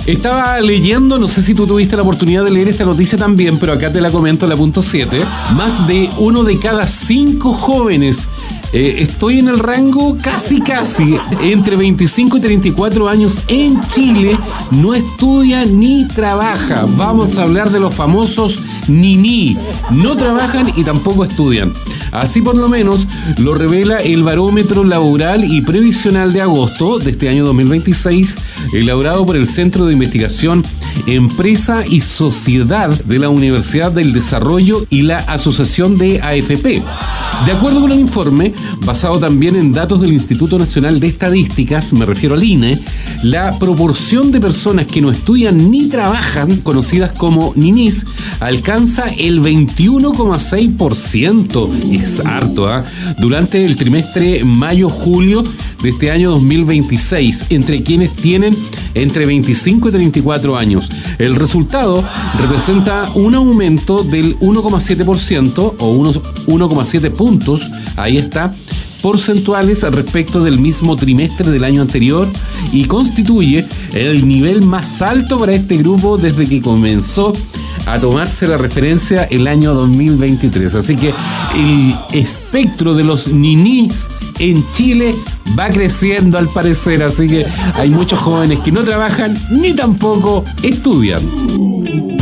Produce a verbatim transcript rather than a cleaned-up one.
Estaba leyendo, no sé si tú tuviste la oportunidad de leer esta noticia también, pero acá te la comento en la punto siete. Más de uno de cada cinco jóvenes, eh, estoy en el rango casi casi, entre veinticinco y treinta y cuatro años en Chile, no estudia ni trabaja. Vamos a hablar de los famosos niní. No trabajan y tampoco estudian. Así por lo menos lo revela el Barómetro Laboral y Previsional de agosto de este año dos mil veintiséis, elaborado por el Centro de Investigación Empresa y Sociedad de la Universidad del Desarrollo y la Asociación de A F P. De acuerdo con el informe, basado también en datos del Instituto Nacional de Estadísticas, me refiero al I N E, la proporción de personas que no estudian ni trabajan, conocidas como ninis, alcanza el veintiuno coma seis por ciento. Es harto, ¿eh? Durante el trimestre mayo-julio de este año dos mil veintiséis, entre quienes tienen entre veinticinco y treinta y cuatro años. El resultado representa un aumento del uno coma siete por ciento o unos uno coma siete puntos, ahí está, porcentuales respecto del mismo trimestre del año anterior, y constituye el nivel más alto para este grupo desde que comenzó a tomarse la referencia el año dos mil veintitrés. Así que el espectro de los ninis en Chile va creciendo al parecer, así que hay muchos jóvenes que no trabajan ni tampoco estudian.